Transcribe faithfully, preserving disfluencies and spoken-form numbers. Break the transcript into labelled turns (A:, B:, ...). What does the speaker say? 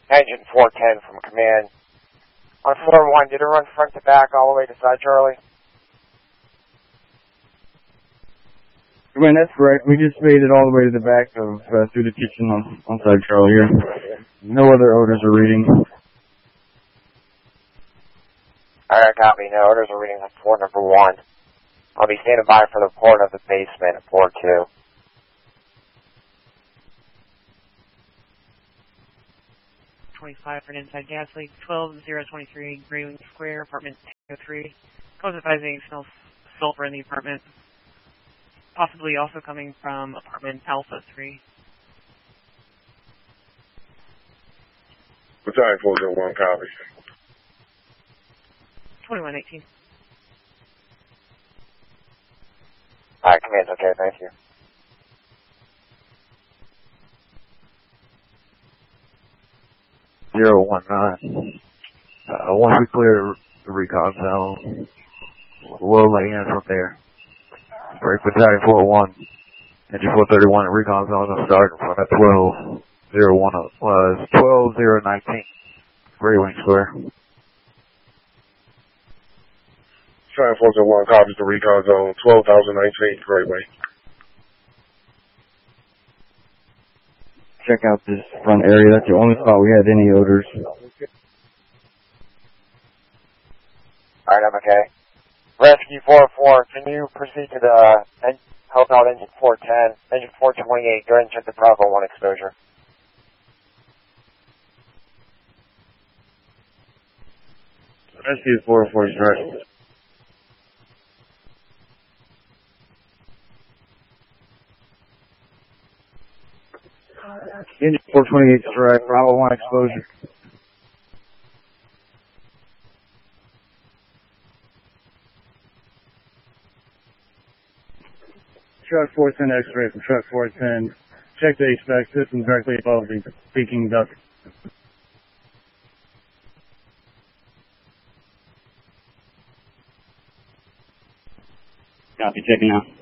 A: Engine four ten from command. On floor one, did it run front to back all the way to side Charlie?
B: Man, that's correct. We just made it all the way to the back of, uh, through the kitchen on, on side Charlie here. No other orders are reading.
A: Alright, copy. No orders are reading on port number one. I'll be standing by for the port of the basement at port two.
C: twenty-five for an inside gas leak, twelve zero twenty-three, Greenwing Square, apartment two oh three. Cause advising smells sulfur in the apartment. Possibly also coming from apartment Alpha three.
D: Battalion four oh one, copy.
C: twenty-one eighteen.
A: Alright, command's okay, thank you.
E: Zero one nine. Uh, once we clear the recon zone, we'll lay in from there. Break Battalion four oh one. Engine four thirty-one at recon zone will start in front of twelve zero one, uh, twelve zero nineteen. Greenwing Square.
D: Battalion four oh one, copies the recon zone, twelve thousand nineteen, Greatway.
B: Check out this front area. That's the only spot we had any odors.
A: Alright, I'm okay. Rescue four oh four, can you proceed to the uh, en help out engine four ten, engine four twenty-eight, go ahead and check the Bravo one exposure.
B: Rescue four oh four is right. Engine four twenty-eight is right. Bravo one exposure. Truck four ten X-ray from truck four ten. Check the H V A C system directly above the peaking duct. Copy, checking out.